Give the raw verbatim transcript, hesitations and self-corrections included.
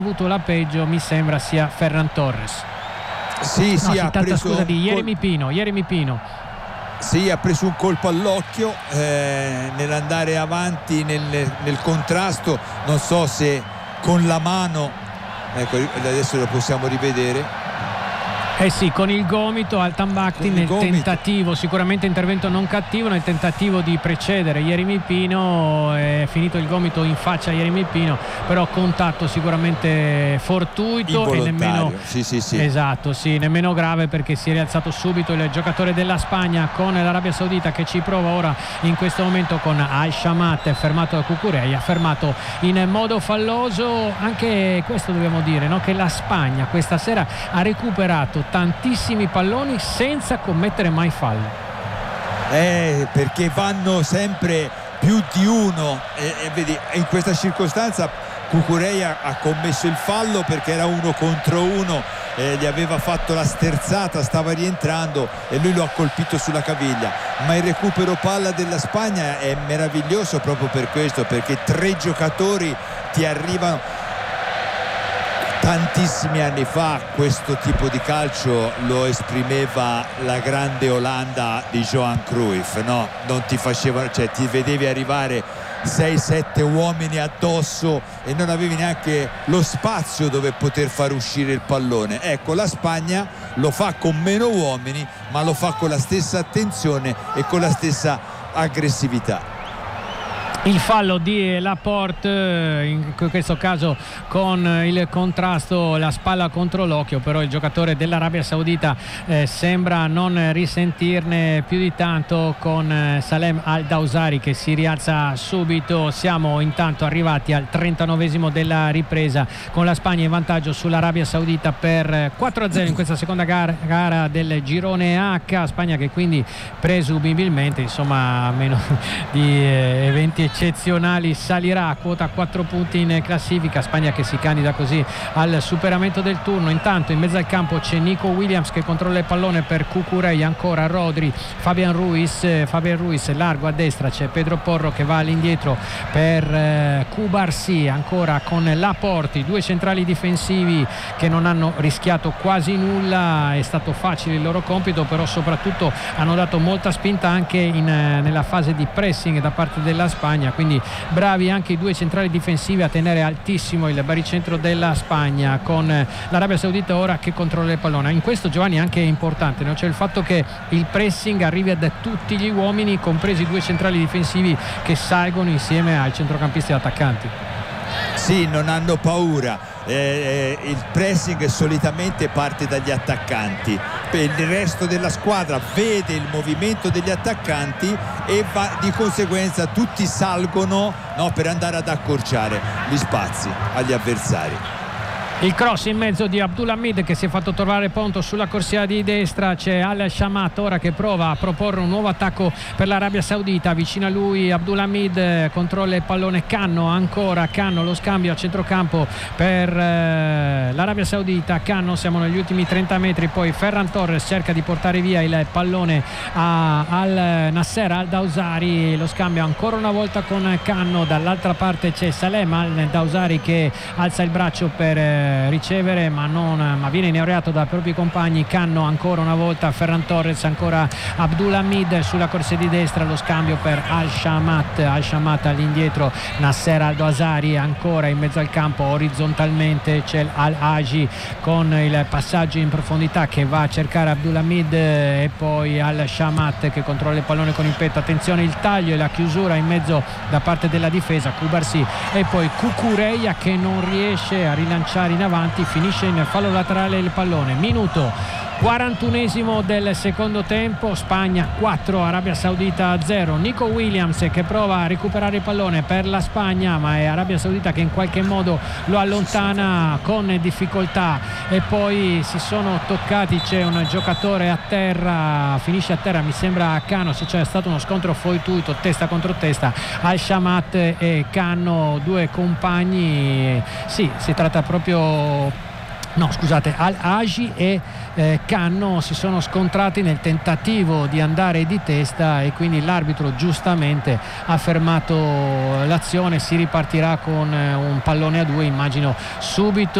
avuto la peggio mi sembra sia Ferran Torres. Sì, no, sì, si ha tratta, preso scusa, di Yeremy col... Pino, Yeremy Pino. Sì, ha preso un colpo all'occhio eh, nell'andare avanti nel, nel contrasto, non so se con la mano, ecco, adesso lo possiamo rivedere. Eh sì, con il gomito Al-Tambakti nel gomito. tentativo, sicuramente intervento non cattivo, nel tentativo di precedere Yeremy Pino, è finito il gomito in faccia a Yeremy Pino, però contatto sicuramente fortuito e nemmeno sì, sì, sì. Esatto, sì, nemmeno grave, perché si è rialzato subito il giocatore della Spagna con l'Arabia Saudita che ci prova ora in questo momento con Al-Shamat, fermato da Cucurella, fermato in modo falloso. Anche questo dobbiamo dire, no? Che la Spagna questa sera ha recuperato tantissimi palloni senza commettere mai fallo. Eh, perché vanno sempre più di uno e, e vedi, in questa circostanza Cucurella ha commesso il fallo perché era uno contro uno, eh, gli aveva fatto la sterzata, stava rientrando e lui lo ha colpito sulla caviglia. Ma il recupero palla della Spagna è meraviglioso proprio per questo, perché tre giocatori ti arrivano. Tantissimi anni fa questo tipo di calcio lo esprimeva la grande Olanda di Johan Cruyff, no? Non ti facevano, cioè ti vedevi arrivare sei sette uomini addosso e non avevi neanche lo spazio dove poter far uscire il pallone. Ecco, la Spagna lo fa con meno uomini, ma lo fa con la stessa attenzione e con la stessa aggressività. Il fallo di Laporte, in questo caso con il contrasto, la spalla contro l'occhio, però il giocatore dell'Arabia Saudita eh, sembra non risentirne più di tanto, con eh, Salem Al-Dawsari che si rialza subito. Siamo intanto arrivati al trentanovesimo della ripresa, con la Spagna in vantaggio sull'Arabia Saudita per quattro a zero in questa seconda gara, gara del girone H. Spagna che quindi presumibilmente, insomma, a meno di eh, eventi eccezionali, salirà a quota quattro punti in classifica. Spagna che si candida così al superamento del turno. Intanto in mezzo al campo c'è Nico Williams che controlla il pallone per Cucurella, ancora Rodri, Fabian Ruiz, Fabian Ruiz largo a destra, c'è Pedro Porro che va all'indietro per eh, Cubarsí, ancora con Laporte, due centrali difensivi che non hanno rischiato quasi nulla. È stato facile il loro compito, però soprattutto hanno dato molta spinta anche in, nella fase di pressing da parte della Spagna, quindi bravi anche i due centrali difensivi a tenere altissimo il baricentro della Spagna, con l'Arabia Saudita ora che controlla il pallone. In questo, Giovanni, anche è importante, no? C'è il fatto che il pressing arrivi da tutti gli uomini, compresi i due centrali difensivi che salgono insieme ai centrocampisti e attaccanti. Sì, non hanno paura. Eh, il pressing solitamente parte dagli attaccanti, il resto della squadra vede il movimento degli attaccanti e va, di conseguenza tutti salgono, no, per andare ad accorciare gli spazi agli avversari. Il cross in mezzo di Abdulhamid che si è fatto trovare pronto sulla corsia di destra, c'è Al-Shamat ora che prova a proporre un nuovo attacco per l'Arabia Saudita, vicino a lui Abdulhamid, controlla il pallone, Canno, ancora Canno, lo scambio a centrocampo per eh, l'Arabia Saudita, Canno, siamo negli ultimi trenta metri, poi Ferran Torres cerca di portare via il pallone a, al Nasser Al-Dawsari, lo scambio ancora una volta con Canno, dall'altra parte c'è Salem Al-Dawsari che alza il braccio per eh, ricevere ma, non, ma viene inebriato dai propri compagni. Canno ancora una volta, Ferran Torres, ancora Abdulhamid sulla corsia di destra, lo scambio per Al-Shamat, Al-Shamat all'indietro, Nasser Al-Dawsari ancora in mezzo al campo, orizzontalmente c'è Al-Haji con il passaggio in profondità che va a cercare Abdulhamid e poi Al-Shamat che controlla il pallone con il petto. Attenzione il taglio e la chiusura in mezzo da parte della difesa, Cubarsí e poi Cucurella che non riesce a rilanciare in avanti, finisce in fallo laterale il pallone. Minuto quarantunesimo del secondo tempo, Spagna quattro, Arabia Saudita zero. Nico Williams che prova a recuperare il pallone per la Spagna, ma è Arabia Saudita che in qualche modo lo allontana con difficoltà e poi si sono toccati, c'è un giocatore a terra, finisce a terra, mi sembra a Canno, se c'è stato uno scontro fortuito testa contro testa, Al-Shamat e Canno, due compagni. Sì, si tratta proprio no scusate Al-Agi e eh, Canno si sono scontrati nel tentativo di andare di testa e quindi l'arbitro giustamente ha fermato l'azione. Si ripartirà con eh, un pallone a due, immagino subito